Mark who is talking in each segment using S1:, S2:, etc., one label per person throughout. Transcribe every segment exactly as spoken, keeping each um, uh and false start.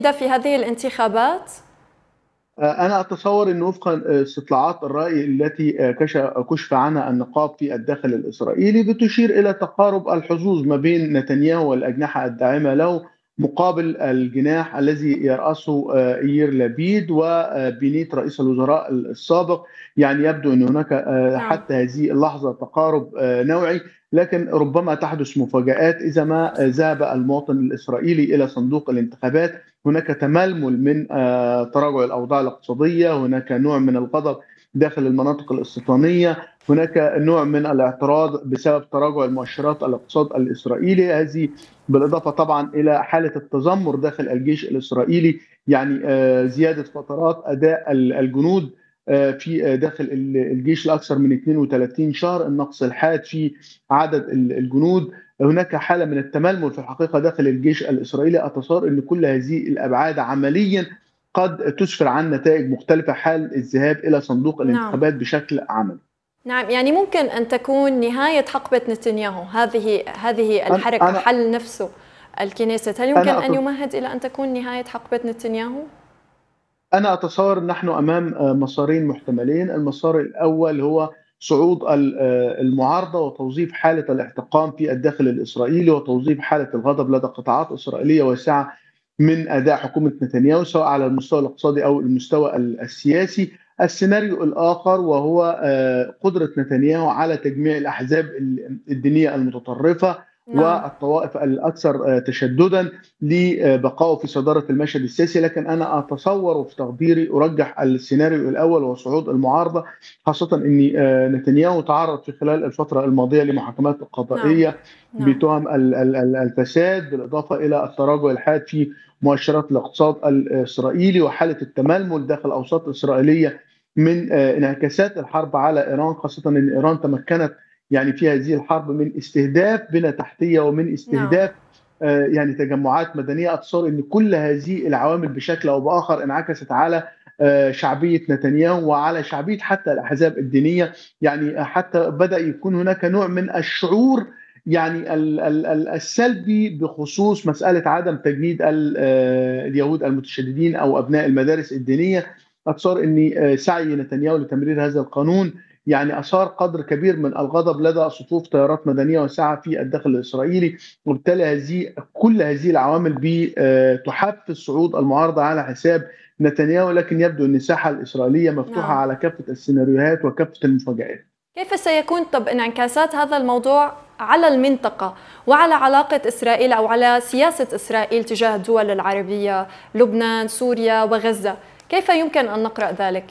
S1: ده في هذه الانتخابات؟
S2: آه، أنا أتصور أن وفقا استطلاعات الرأي التي آه، كش- كشف عنها النقاب في الداخل الإسرائيلي بتشير إلى تقارب الحظوظ ما بين نتنياهو والأجنحة الداعمة له مقابل الجناح الذي يرأسه آه، إير لبيد وبنيت رئيس الوزراء السابق. يعني يبدو أن هناك آه،
S1: نعم.
S2: حتى هذه اللحظة تقارب آه، نوعي، لكن ربما تحدث مفاجآت إذا ما ذهب المواطن الإسرائيلي إلى صندوق الانتخابات. هناك تململ من آه، تراجع الأوضاع الاقتصادية، هناك نوع من الغضب داخل المناطق الاستيطانية، هناك نوع من الاعتراض بسبب تراجع المؤشرات الاقتصاد الإسرائيلي هذه، بالإضافة طبعا إلى حالة التذمر داخل الجيش الإسرائيلي. يعني آه، زيادة فترات أداء الجنود آه، في آه، داخل الجيش لأكثر من اثنين وثلاثين شهر، النقص الحاد في عدد الجنود، هناك حالة من التململ في الحقيقة داخل الجيش الإسرائيلي. أتصور أن كل هذه الأبعاد عمليا قد تسفر عن نتائج مختلفة حال الذهاب إلى صندوق
S1: نعم.
S2: الانتخابات بشكل عملي.
S1: نعم، يعني ممكن أن تكون نهاية حقبة نتنياهو هذه هذه
S2: أنا
S1: الحركة،
S2: أنا
S1: حل نفسه الكنيسة، هل يمكن
S2: أنا
S1: أن يمهد إلى أن تكون نهاية حقبة نتنياهو؟
S2: أنا أتصور نحن أمام آه، مسارين محتملين. المسار الأول هو صعود ال- آه، المعارضة وتوظيف حالة الاحتقان في الداخل الإسرائيلي وتوظيف حالة الغضب لدى قطاعات إسرائيلية واسعة من أداء حكومة نتنياهو سواء على المستوى الاقتصادي أو المستوى ال- السياسي. السيناريو الآخر وهو آه، قدرة نتنياهو على تجميع الأحزاب ال- الدينية المتطرفة
S1: نعم.
S2: والطوائف الأكثر آه، تشددا لبقائه في صدارة المشهد السياسي. لكن أنا أتصور وفي تقديري أرجح السيناريو الأول وصعود المعارضة، خاصة أن آه، نتنياهو تعرض في خلال الفترة الماضية لمحاكمات
S1: نعم.
S2: قضائية
S1: نعم.
S2: بتهم ال- ال- ال- الفساد، بالإضافة إلى التراجع الحاد في مؤشرات الاقتصاد الإسرائيلي وحالة التململ داخل أوساط إسرائيلية من آه، انعكاسات الحرب على إيران، خاصة أن إيران تمكنت يعني في هذه الحرب من استهداف بنى تحتية ومن
S1: نعم.
S2: استهداف آه، يعني تجمعات مدنيه. اتصور ان كل هذه العوامل بشكل او باخر انعكست على آه، شعبيه نتنياهو وعلى شعبيه حتى الاحزاب الدينيه. يعني حتى بدا يكون هناك نوع من الشعور يعني ال- ال- ال- السلبي بخصوص مساله عدم تجنيد ال- آه، اليهود المتشددين او ابناء المدارس الدينيه. اتصور ان آه، سعي نتنياهو لتمرير هذا القانون يعني اثار قدر كبير من الغضب لدى صفوف تيارات مدنيه واسعه في الداخل الاسرائيلي، وبالتالي هذه كل هذه العوامل بتحفز صعود المعارضه على حساب نتنياهو. لكن يبدو ان الساحه الاسرائيليه مفتوحه
S1: نعم.
S2: على كافه السيناريوهات وكافه المفاجآت.
S1: كيف سيكون طب انعكاسات هذا الموضوع على المنطقة وعلى علاقة إسرائيل أو على سياسة إسرائيل تجاه الدول العربية، لبنان، سوريا وغزة؟ كيف يمكن أن نقرأ ذلك؟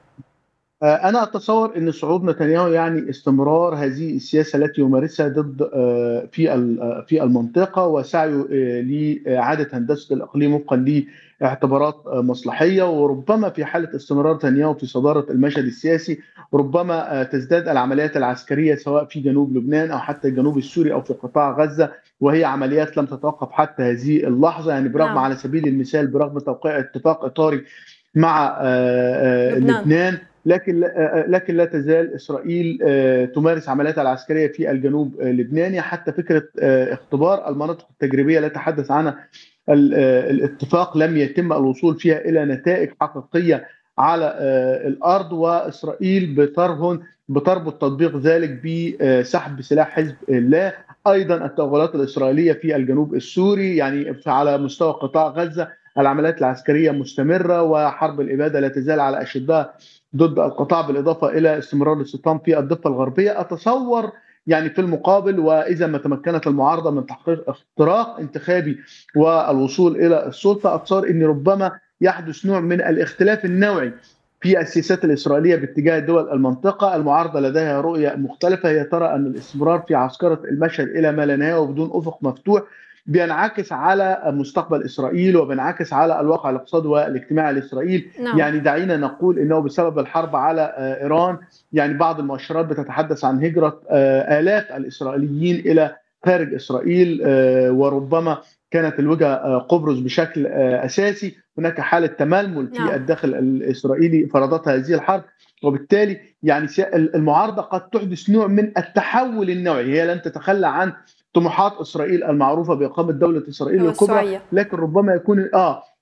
S2: آه، أنا أتصور أن صعود نتنياهو يعني استمرار هذه السياسة التي يمارسها ضد آه، في ال- آه، في المنطقة، وسعيه آه، لإعادة هندسة الإقليم وفقا لاعتبارات آه، مصلحية. وربما في حالة استمرار نتنياهو في صدارة المشهد السياسي ربما آه، تزداد العمليات العسكرية سواء في جنوب لبنان أو حتى الجنوب السوري أو في قطاع غزة، وهي عمليات لم تتوقف حتى هذه اللحظة. يعني برغم
S1: نعم.
S2: على سبيل المثال برغم توقيع اتفاق إطاري مع آه، آه،
S1: لبنان.
S2: لبنان، لكن آه، لكن لا تزال اسرائيل آه، تمارس عملياتها العسكريه في الجنوب اللبناني. حتى فكره آه، اختبار المناطق التجريبيه لا تحدث عنها ال- آه، الاتفاق لم يتم الوصول فيها الى نتائج حقيقيه على آه، الارض، واسرائيل بترهن بتربط تطبيق ذلك بسحب سلاح حزب الله. ايضا التوغلات الاسرائيليه في الجنوب السوري، يعني على مستوى قطاع غزه العمليات العسكريه مستمره وحرب الاباده لا تزال على اشدها ضد القطاع، بالاضافه الى استمرار الاستيطان في الضفه الغربيه. اتصور يعني في المقابل واذا ما تمكنت المعارضه من تحقيق اختراق انتخابي والوصول الى السلطه، اتصور ان ربما يحدث نوع من الاختلاف النوعي في السياسات الاسرائيليه باتجاه دول المنطقه. المعارضه لديها رؤيه مختلفه، هي ترى ان الاستمرار في عسكره المشهد الى ما لا نهايه وبدون افق مفتوح بينعكس على مستقبل اسرائيل وبينعكس على الواقع الاقتصادي والاجتماعي لاسرائيل.
S1: نعم.
S2: يعني دعينا نقول انه بسبب الحرب على آه، ايران يعني بعض المؤشرات بتتحدث عن هجره آه، الاف الاسرائيليين الى خارج اسرائيل، آه، وربما كانت الوجهه آه، قبرص بشكل آه، اساسي. هناك حاله تململ في
S1: نعم.
S2: الداخل الاسرائيلي فرضتها هذه الحرب، وبالتالي يعني المعارضه قد تحدث نوع من التحول النوعي. هي لن تتخلى عن طموحات اسرائيل المعروفه باقامه دوله اسرائيل الكبرى،
S1: توسعية.
S2: لكن ربما يكون اه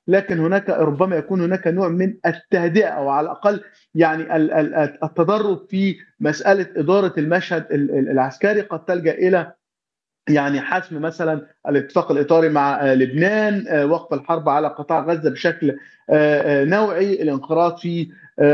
S2: لكن هناك ربما يكون هناك نوع من التهدئة، أو على الأقل يعني التدرج في مسألة إدارة المشهد العسكري قد تلجأ إلى يعني حسم مثلا الاتفاق الاطاري مع لبنان، وقف الحرب على قطاع غزه بشكل نوعي، الانخراط في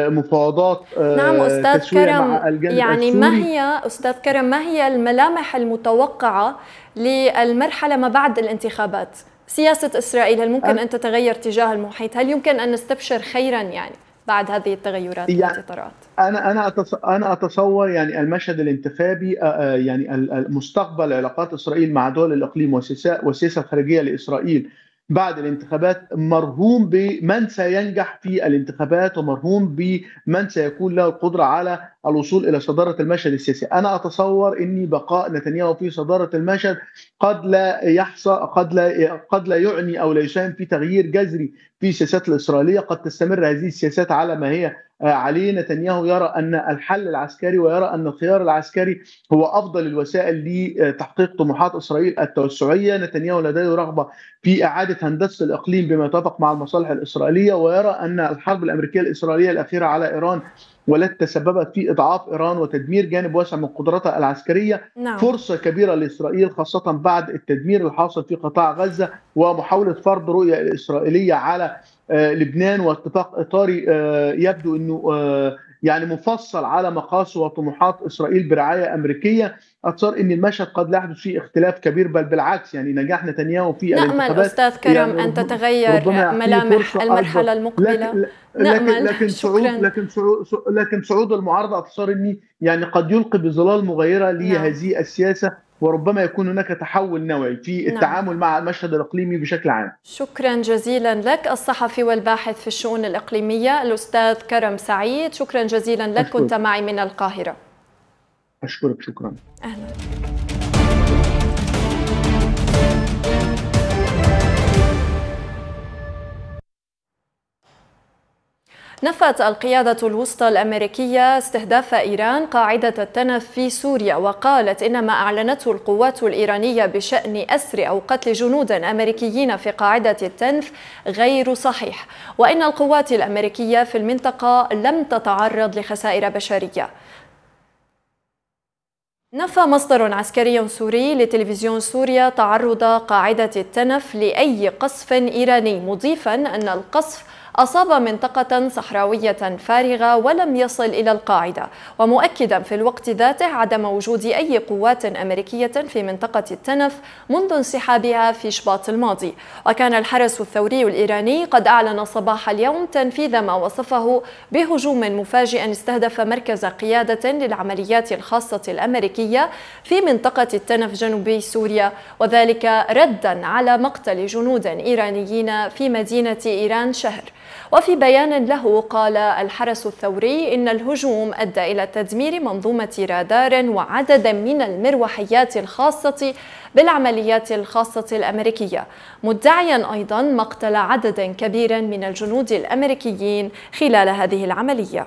S2: مفاوضات
S1: نعم أستاذ
S2: تسويه
S1: كرم،
S2: مع الجانب
S1: يعني ما
S2: السوري.
S1: هي أستاذ كرم ما هي الملامح المتوقعة للمرحلة ما بعد الانتخابات؟ سياسة إسرائيل هل ممكن أن تتغير تجاه المحيط؟ هل يمكن أن نستبشر خيرا يعني بعد هذه التغيرات
S2: يعني
S1: التي طرأت؟
S2: انا انا انا اتصور يعني المشهد الانتخابي، يعني المستقبل علاقات اسرائيل مع دول الاقليم والسياسه الخارجيه لاسرائيل بعد الانتخابات مرهون بمن سينجح في الانتخابات، ومرهون بمن سيكون له القدره على الوصول الى صداره المشهد السياسي. انا اتصور ان بقاء نتنياهو في صداره المشهد قد لا يحصى قد لا قد لا يعني او لا يساهم في تغيير جذري في السياسات الاسرائيليه. قد تستمر هذه السياسات على ما هي عليه. نتنياهو يرى أن الحل العسكري، ويرى أن الخيار العسكري هو أفضل الوسائل لتحقيق طموحات إسرائيل التوسعية. نتنياهو لديه رغبة في إعادة هندسة الإقليم بما يتفق مع المصالح الإسرائيلية، ويرى أن الحرب الأمريكية الإسرائيلية الأخيرة على إيران والتي تسببت في إضعاف إيران وتدمير جانب واسع من قدرتها العسكرية
S1: نعم.
S2: فرصة كبيرة لإسرائيل، خاصة بعد التدمير الحاصل في قطاع غزة ومحاولة فرض رؤية الإسرائيلية على لبنان، واتفاق اطاري يبدو انه يعني مفصل على مقاصد وطموحات اسرائيل برعايه امريكيه. اتصور ان المشهد قد لا يحدث فيه اختلاف كبير، بل بالعكس يعني نجاح نتنياهو في
S1: نأمل
S2: الانتخابات
S1: أستاذ كرم
S2: يعني
S1: أن
S2: ربما
S1: تتغير
S2: ربما يعطيه
S1: ملامح
S2: فرصه اكبر.
S1: المرحلة المقبلة.
S2: لكن لكن
S1: نأمل.
S2: لكن صعود
S1: شكرا.
S2: لكن صعود لكن صعود المعارضه اتصور اني يعني قد يلقي بظلال مغيره
S1: نعم.
S2: لهذه السياسه، وربما يكون هناك تحول نوعي في
S1: نعم.
S2: التعامل مع المشهد الاقليمي بشكل عام.
S1: شكرا جزيلا لك الصحفي والباحث في الشؤون الإقليمية الأستاذ كرم سعيد، شكرا جزيلا لك، كنت
S2: أشكرك.
S1: معي من القاهرة.
S2: أشكرك. شكرا.
S1: أهلا. نفت القيادة الوسطى الأمريكية استهداف إيران قاعدة التنف في سوريا، وقالت إن ما أعلنته القوات الإيرانية بشأن أسر أو قتل جنود أمريكيين في قاعدة التنف غير صحيح، وإن القوات الأمريكية في المنطقة لم تتعرض لخسائر بشرية. نفى مصدر عسكري سوري لتلفزيون سوريا تعرض قاعدة التنف لأي قصف إيراني، مضيفا أن القصف أصاب منطقة صحراوية فارغة ولم يصل إلى القاعدة، ومؤكدا في الوقت ذاته عدم وجود أي قوات أمريكية في منطقة التنف منذ انسحابها في شباط الماضي. وكان الحرس الثوري الإيراني قد أعلن صباح اليوم تنفيذ ما وصفه بهجوم مفاجئ استهدف مركز قيادة للعمليات الخاصة الأمريكية في منطقة التنف جنوبي سوريا، وذلك ردا على مقتل جنود إيرانيين في مدينة إيران شهر. وفي بيان له قال الحرس الثوري إن الهجوم أدى إلى تدمير منظومة رادار وعدد من المروحيات الخاصة بالعمليات الخاصة الأمريكية، مدعيا أيضا مقتل عدد كبير من الجنود الأمريكيين خلال هذه العملية.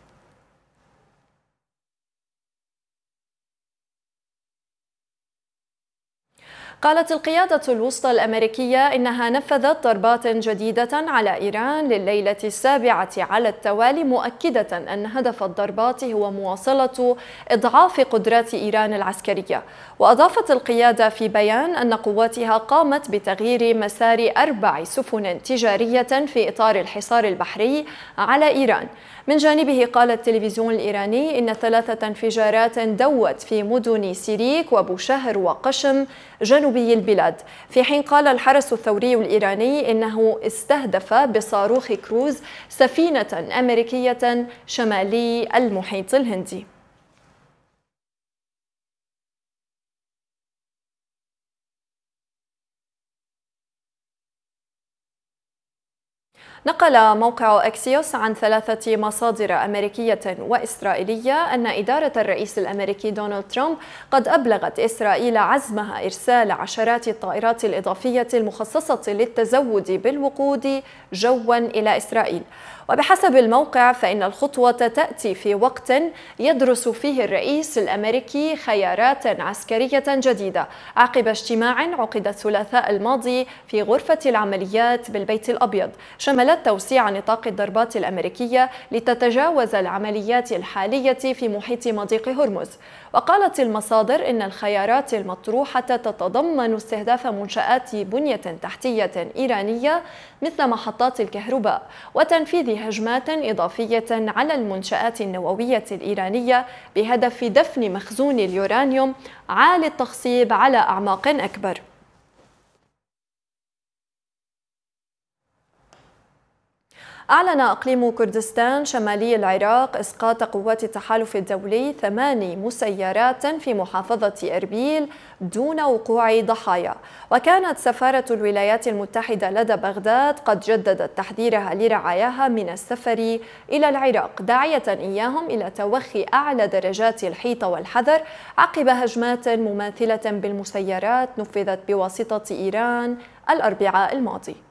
S1: قالت القيادة الوسطى الأمريكية إنها نفذت ضربات جديدة على إيران لليلة السابعة على التوالي، مؤكدة أن هدف الضربات هو مواصلة إضعاف قدرات إيران العسكرية. وأضافت القيادة في بيان أن قواتها قامت بتغيير مسار أربع سفن تجارية في إطار الحصار البحري على إيران. من جانبه قال التلفزيون الإيراني إن ثلاثة انفجارات دوت في مدن سيريك وبوشهر وقشم جنوبي البلاد، في حين قال الحرس الثوري الإيراني إنه استهدف بصاروخ كروز سفينة أمريكية شمالي المحيط الهندي. نقل موقع أكسيوس عن ثلاثة مصادر أمريكية وإسرائيلية أن إدارة الرئيس الأمريكي دونالد ترامب قد أبلغت إسرائيل عزمها إرسال عشرات الطائرات الإضافية المخصصة للتزود بالوقود جوا إلى إسرائيل. وبحسب الموقع فإن الخطوة تأتي في وقت يدرس فيه الرئيس الأمريكي خيارات عسكرية جديدة عقب اجتماع عقد الثلاثاء الماضي في غرفة العمليات بالبيت الأبيض شملت توسيع نطاق الضربات الأمريكية لتتجاوز العمليات الحالية في محيط مضيق هرمز. وقالت المصادر إن الخيارات المطروحة تتضمن استهداف منشآت بنية تحتية إيرانية مثل محطات الكهرباء وتنفيذ هجمات إضافية على المنشآت النووية الإيرانية بهدف دفن مخزون اليورانيوم عالي التخصيب على أعماق أكبر. أعلن إقليم كردستان شمالي العراق إسقاط قوات التحالف الدولي ثماني مسيرات في محافظة إربيل دون وقوع ضحايا. وكانت سفارة الولايات المتحدة لدى بغداد قد جددت تحذيرها لرعاياها من السفر إلى العراق داعية إياهم إلى توخي أعلى درجات الحيطة والحذر عقب هجمات مماثلة بالمسيرات نفذت بواسطة إيران الأربعاء الماضي.